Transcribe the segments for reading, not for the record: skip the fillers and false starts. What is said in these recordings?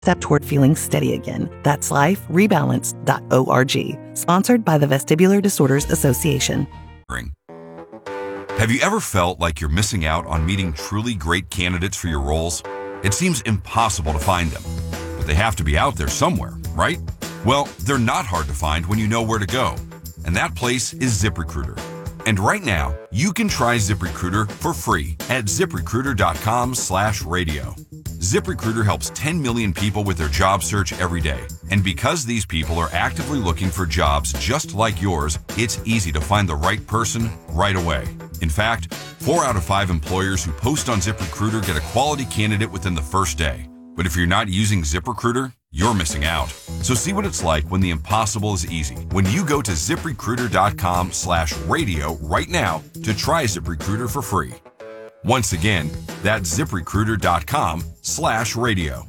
step toward feeling steady again. That's liferebalance.org. Sponsored by the Vestibular Disorders Association. Have you ever felt like you're missing out on meeting truly great candidates for your roles? It seems impossible to find them, but they have to be out there somewhere, right? Well, they're not hard to find when you know where to go, and that place is ZipRecruiter. And right now, you can try ZipRecruiter for free at ZipRecruiter.com/radio. ZipRecruiter helps 10 million people with their job search every day. And because these people are actively looking for jobs just like yours, it's easy to find the right person right away. In fact, 4 out of 5 employers who post on ZipRecruiter get a quality candidate within the first day. But if you're not using ZipRecruiter, you're missing out. So see what it's like when the impossible is easy. When you go to ZipRecruiter.com/radio right now to try ZipRecruiter for free. Once again, that's ZipRecruiter.com/radio.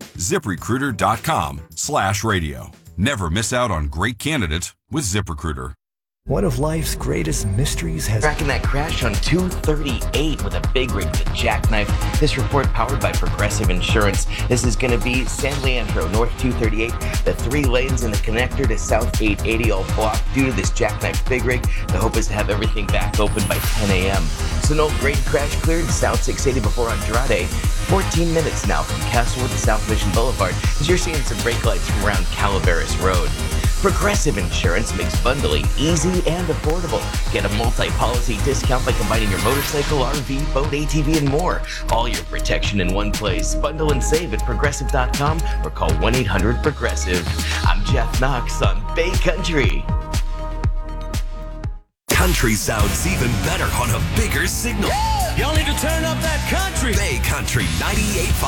ZipRecruiter.com/radio. Never miss out on great candidates with ZipRecruiter. One of life's greatest mysteries has... Tracking that crash on 238 with a big rig that jackknifed. This report powered by Progressive Insurance. This is going to be San Leandro, North 238. The 3 lanes in the connector to South 880 all blocked due to this jackknife big rig. The hope is to have everything back open by 10 a.m. So no grade crash cleared South 680 before Andrade. 14 minutes now from Castlewood to South Mission Boulevard as you're seeing some brake lights from around Calaveras Road. Progressive Insurance makes bundling easy and affordable. Get a multi-policy discount by combining your motorcycle, RV, boat, ATV, and more. All your protection in one place. Bundle and save at Progressive.com or call 1-800-PROGRESSIVE. I'm Jeff Knox on Bay Country. Country sounds even better on a bigger signal. Y'all need to turn up that country. Bay Country 98.5.